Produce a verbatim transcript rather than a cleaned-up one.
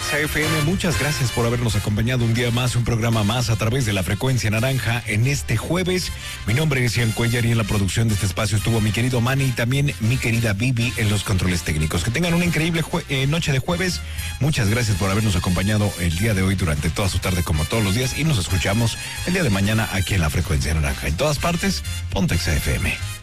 Exa F M. Muchas gracias por habernos acompañado un día más, un programa más a través de la frecuencia naranja en este jueves. Mi nombre es Ian Cuellar y en la producción de este espacio estuvo mi querido Manny y también mi querida Bibi en los controles técnicos. Que tengan una increíble jue- eh, noche de jueves. Muchas gracias por habernos acompañado el día de hoy durante toda su tarde como todos los días y nos escuchamos el día de mañana aquí en la frecuencia naranja. En todas partes, ponte Exa F M.